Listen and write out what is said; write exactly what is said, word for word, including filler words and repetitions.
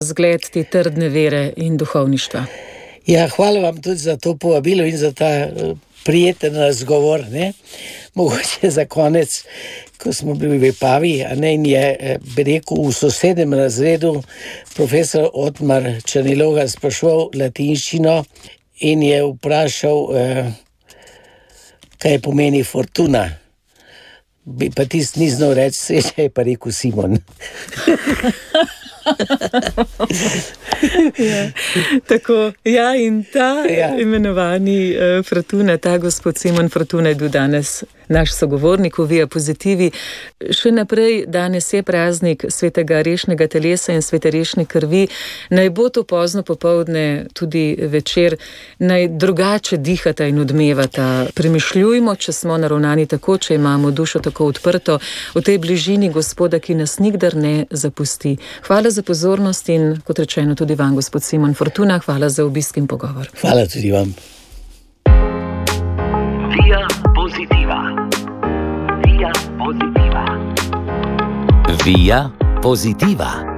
zgled te trdne vere in duhovništva. Ja, hvala vam tudi za to povabilo in za ta prijeten razgovor, ne. Mogoče za konec, ko smo bili v Vipavi, a ne, in je, bi rekel, v sosednjem razredu profesor Otmar Črnilogar spraševal latinščino in je vprašal, eh, kaj pomeni fortuna. Bi pa tist ni znal reči, sreča, je pa rekel Simon. Ja, tako, ja, in ta Ja. imenovani uh, Fortuna, ta gospod Simon Fortuna je bil danes naš sogovornik v Via Positivi. Še naprej, danes je praznik svetega rešnega telesa in svete rešne krvi. Naj bo to pozno popoldne, tudi večer, naj drugače dihata in odmevata. Premišljujmo, če smo naravnani tako, če imamo dušo tako odprto, v tej bližini Gospoda, ki nas nikdar ne zapusti. Hvala za pozornost in, kot rečeno, tudi vam, gospod Simon Fortuna, hvala za obisk in pogovor. Hvala tudi vam. Via Positiva. Via Positiva. Via Positiva.